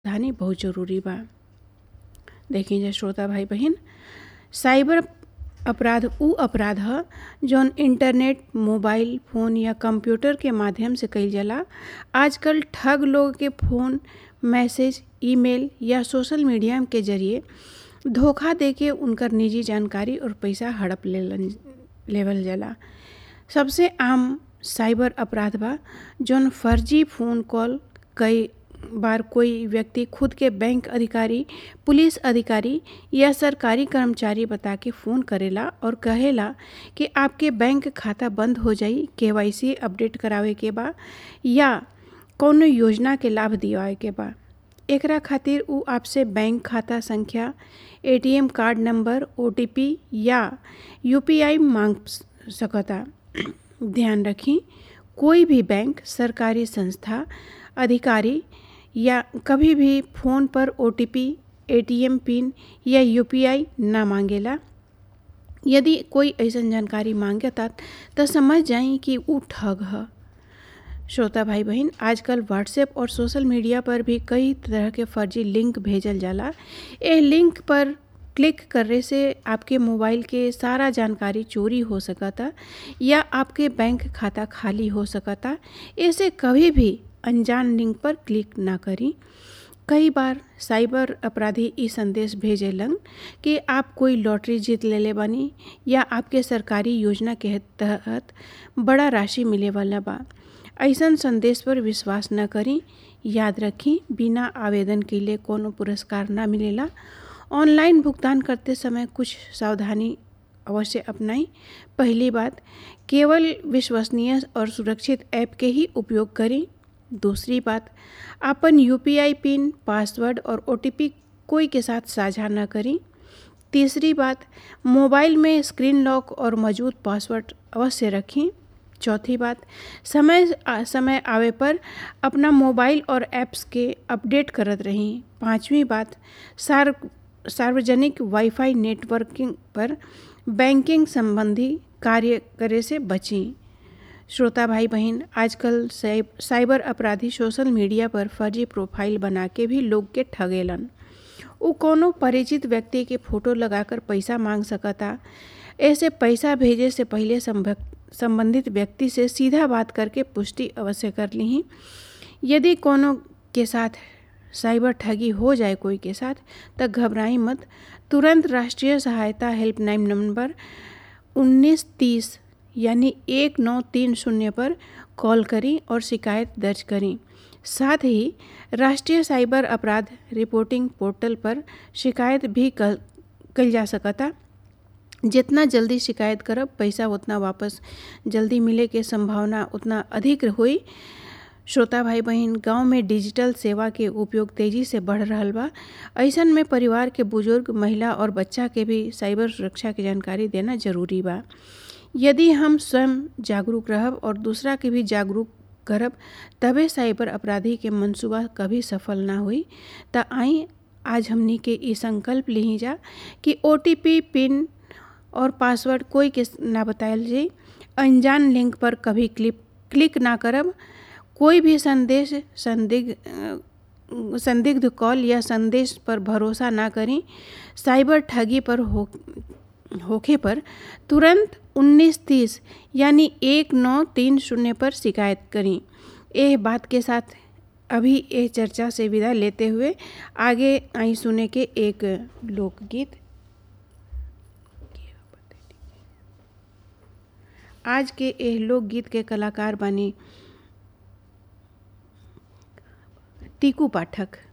सावधानी बहुत जरूरी बा। देखिए श्रोता भाई बहन, साइबर अपराध उ अपराध ह जौन इंटरनेट, मोबाइल फोन या कंप्यूटर के माध्यम से कईल जाला। आजकल ठग लोग के फोन, मैसेज, ईमेल या सोशल मीडिया के जरिए धोखा देके उनकर निजी जानकारी और पैसा हड़प लेवल जाला। सबसे आम साइबर अपराध बा जौन फर्जी फ़ोन कॉल। कई बार कोई व्यक्ति खुद के बैंक अधिकारी, पुलिस अधिकारी या सरकारी कर्मचारी बता के फ़ोन करेला और कहेला कि आपके बैंक खाता बंद हो जाई, केवाईसी अपडेट करावे के बा या कौनो योजना के लाभ दिवावे के बा। एकरा खातिर उ आपसे बैंक खाता संख्या, एटीएम कार्ड नंबर, ओटीपी या यूपीआई मांग सकता। ध्यान रखी, कोई भी बैंक, सरकारी संस्था, अधिकारी या कभी भी फ़ोन पर ओटीपी, एटीएम पिन या यूपीआई ना मांगेला। यदि कोई ऐसा जानकारी मांगता तो समझ जाई कि उ ठग ह। श्रोता भाई बहन, आजकल व्हाट्सएप और सोशल मीडिया पर भी कई तरह के फर्जी लिंक भेजल जाला। ए लिंक पर क्लिक करने से आपके मोबाइल के सारा जानकारी चोरी हो सकता या आपके बैंक खाता खाली हो सकता। ऐसे कभी भी अनजान लिंक पर क्लिक ना करी। कई बार साइबर अपराधी ई संदेश भेजेलन कि आप कोई लॉटरी जीत लेले बानी या आपके सरकारी योजना के तहत बड़ा राशि मिले वाला बा। ऐसन संदेश पर विश्वास न करी। याद रखी, बिना आवेदन के लिए कोनो पुरस्कार ना मिलेला। ऑनलाइन भुगतान करते समय कुछ सावधानी अवश्य अपनाई। पहली बात, केवल विश्वसनीय और सुरक्षित ऐप के ही उपयोग करें। दूसरी बात, अपन यूपीआई पिन, पासवर्ड और ओटीपी कोई के साथ साझा न करें। तीसरी बात, मोबाइल में स्क्रीन लॉक और मौजूद पासवर्ड अवश्य रखें। चौथी बात, समय आवे पर अपना मोबाइल और ऐप्स के अपडेट करत रहें। पांचवी बात, सार्वजनिक वाईफाई नेटवर्किंग पर बैंकिंग संबंधी कार्य करे से बचें। श्रोता भाई बहन, आजकल साइबर अपराधी सोशल मीडिया पर फर्जी प्रोफाइल बना के भी लोग के ठगेलन। उ कोनो परिचित व्यक्ति के फोटो लगाकर पैसा मांग सकता। ऐसे पैसा भेजे से पहले संबंधित व्यक्ति से सीधा बात करके पुष्टि अवश्य कर ली। यदि कोनो के साथ साइबर ठगी हो जाए कोई के साथ, तो घबराई मत। तुरंत राष्ट्रीय सहायता हेल्पलाइन नंबर 1930 यानी 1930 पर कॉल करें और शिकायत दर्ज करें। साथ ही राष्ट्रीय साइबर अपराध रिपोर्टिंग पोर्टल पर शिकायत भी कल जा सकता। जितना जल्दी शिकायत करब, पैसा उतना वापस जल्दी मिले के संभावना उतना अधिक हुई। श्रोता भाई बहन, गांव में डिजिटल सेवा के उपयोग तेजी से बढ़ रहा बा। ऐसन में परिवार के बुजुर्ग, महिला और बच्चा के भी साइबर सुरक्षा की जानकारी देना जरूरी बा। यदि हम स्वयं जागरूक रहब और दूसरा के भी जागरूक करब, तबे साइबर अपराधी के मंसूबा कभी सफल ना हुई। तो आई आज हमनी के ई संकल्प ली जा कि ओटीपी, पिन और पासवर्ड कोई के ना बतायल जाए। अनजान लिंक पर कभी क्लिक ना करब। कोई भी संदिग्ध कॉल या संदेश पर भरोसा ना करें। साइबर ठगी पर होखे पर तुरंत 1930 यानी 1930 पर शिकायत करें। यह बात के साथ अभी ये चर्चा से विदा लेते हुए आगे आई सुने के एक लोकगीत। आज के यह लोकगीत के कलाकार बने टीकू पाठक।